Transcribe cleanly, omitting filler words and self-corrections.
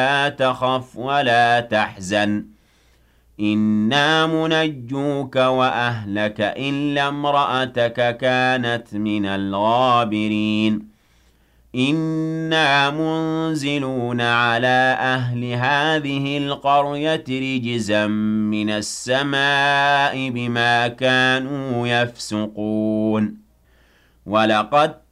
لا تخف ولا تحزن إنا منجوك وأهلك إلا امرأتك كانت من الغابرين إنا منزلون على أهل هذه القرية رجزا من السماء بما كانوا يفسقون ولقد